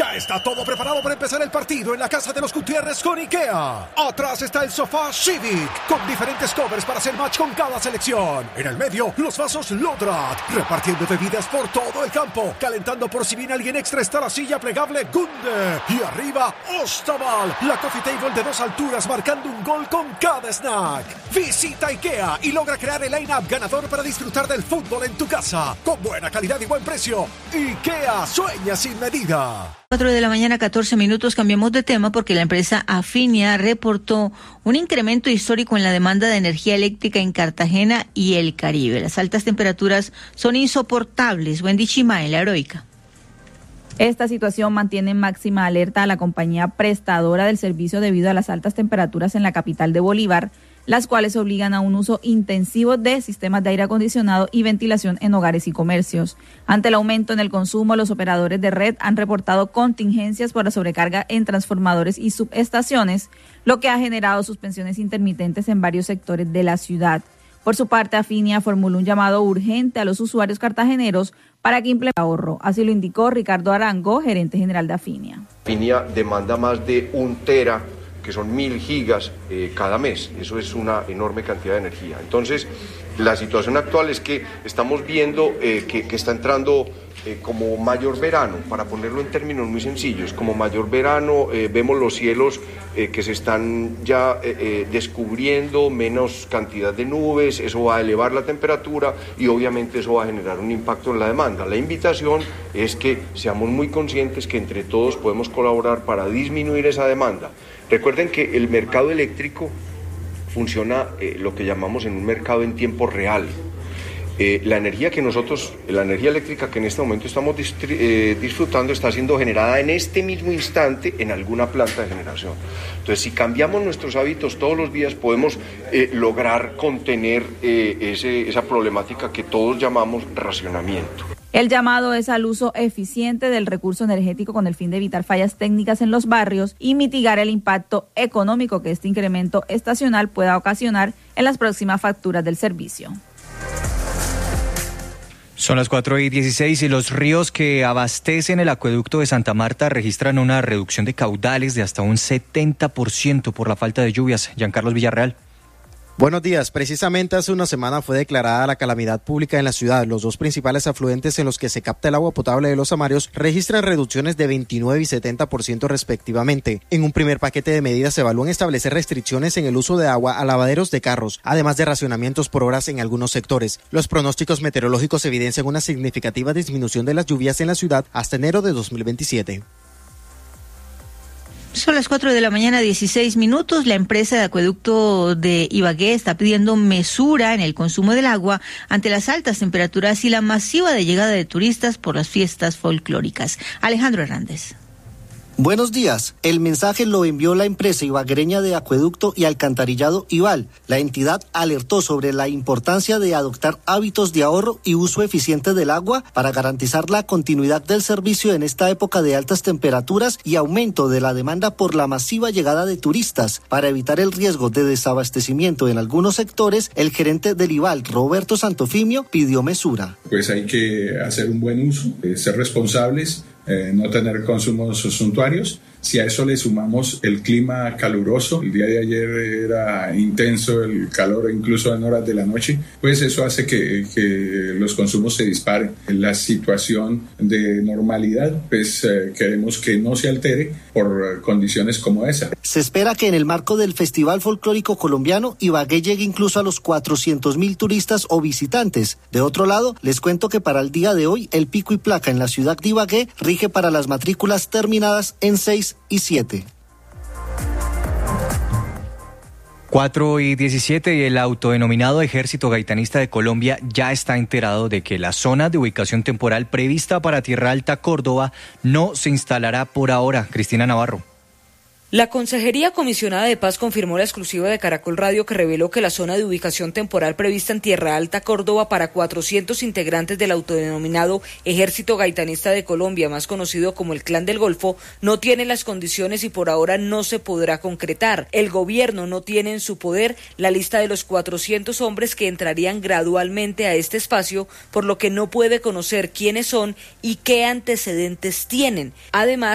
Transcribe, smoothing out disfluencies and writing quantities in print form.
Ya está todo preparado para empezar el partido en la casa de los Gutiérrez con IKEA. Atrás está el sofá Civic, con diferentes covers para hacer match con cada selección. En el medio, los vasos Lodrat, repartiendo bebidas por todo el campo. Calentando por si viene alguien extra está la silla plegable Gunde. Y arriba, Ostaval, la coffee table de 2 alturas marcando un gol con cada snack. Visita IKEA y logra crear el line-up ganador para disfrutar del fútbol en tu casa. Con buena calidad y buen precio. IKEA, sueña sin medida. 4 de la mañana, 14 minutos. Cambiamos de tema porque la empresa Afinia reportó un incremento histórico en la demanda de energía eléctrica en Cartagena y el Caribe. Las altas temperaturas son insoportables. Wendy Chima en La Heroica. Esta situación mantiene en máxima alerta a la compañía prestadora del servicio debido a las altas temperaturas en la capital de Bolívar, las cuales obligan a un uso intensivo de sistemas de aire acondicionado y ventilación en hogares y comercios. Ante el aumento en el consumo, los operadores de red han reportado contingencias por la sobrecarga en transformadores y subestaciones, lo que ha generado suspensiones intermitentes en varios sectores de la ciudad. Por su parte, Afinia formuló un llamado urgente a los usuarios cartageneros para que implementen ahorro. Así lo indicó Ricardo Arango, gerente general de Afinia. Afinia demanda más de 1 tera, que son 1000 gigas cada mes. Eso es una enorme cantidad de energía. Entonces, la situación actual es que estamos viendo que está entrando como mayor verano, para ponerlo en términos muy sencillos, como mayor verano, vemos los cielos que se están ya descubriendo, menos cantidad de nubes, eso va a elevar la temperatura y obviamente eso va a generar un impacto en la demanda. La invitación es que seamos muy conscientes que entre todos podemos colaborar para disminuir esa demanda. Recuerden que el mercado eléctrico funciona lo que llamamos en un mercado en tiempo real. La energía eléctrica que en este momento estamos disfrutando está siendo generada en este mismo instante en alguna planta de generación. Entonces, si cambiamos nuestros hábitos todos los días, podemos lograr contener esa problemática que todos llamamos racionamiento. El llamado es al uso eficiente del recurso energético con el fin de evitar fallas técnicas en los barrios y mitigar el impacto económico que este incremento estacional pueda ocasionar en las próximas facturas del servicio. Son las 4:16 y los ríos que abastecen el acueducto de Santa Marta registran una reducción de caudales de hasta un 70% por la falta de lluvias. Giancarlos Villarreal. Buenos días. Precisamente hace una semana fue declarada la calamidad pública en la ciudad. Los 2 principales afluentes en los que se capta el agua potable de los Amarios registran reducciones de 29 y 70% respectivamente. En un primer paquete de medidas se evalúan establecer restricciones en el uso de agua a lavaderos de carros, además de racionamientos por horas en algunos sectores. Los pronósticos meteorológicos evidencian una significativa disminución de las lluvias en la ciudad hasta enero de 2027. Son las 4 de la mañana, 16 minutos. La empresa de acueducto de Ibagué está pidiendo mesura en el consumo del agua ante las altas temperaturas y la masiva de llegada de turistas por las fiestas folclóricas. Alejandro Hernández. Buenos días. El mensaje lo envió la empresa ibaguereña de acueducto y alcantarillado Ibal. La entidad alertó sobre la importancia de adoptar hábitos de ahorro y uso eficiente del agua para garantizar la continuidad del servicio en esta época de altas temperaturas y aumento de la demanda por la masiva llegada de turistas. Para evitar el riesgo de desabastecimiento en algunos sectores, el gerente del Ibal, Roberto Santofimio, pidió mesura. Pues hay que hacer un buen uso, ser responsables, no tener consumos suntuarios. Si a eso le sumamos el clima caluroso, el día de ayer era intenso el calor incluso en horas de la noche, pues eso hace que los consumos se disparen. La situación de normalidad, pues queremos que no se altere por condiciones como esa. Se espera que en el marco del Festival Folclórico Colombiano, Ibagué llegue incluso a los 400.000 turistas o visitantes. De otro lado, les cuento que para el día de hoy, el pico y placa en la ciudad de Ibagué rige para las matrículas terminadas en 6 y 7. 4:17 y el autodenominado Ejército Gaitanista de Colombia ya está enterado de que la zona de ubicación temporal prevista para Tierra Alta, Córdoba, no se instalará por ahora. Cristina Navarro. La Consejería Comisionada de Paz confirmó la exclusiva de Caracol Radio que reveló que la zona de ubicación temporal prevista en Tierra Alta, Córdoba, para 400 integrantes del autodenominado Ejército Gaitanista de Colombia, más conocido como el Clan del Golfo, no tiene las condiciones y por ahora no se podrá concretar. El gobierno no tiene en su poder la lista de los 400 hombres que entrarían gradualmente a este espacio, por lo que no puede conocer quiénes son y qué antecedentes tienen. Además,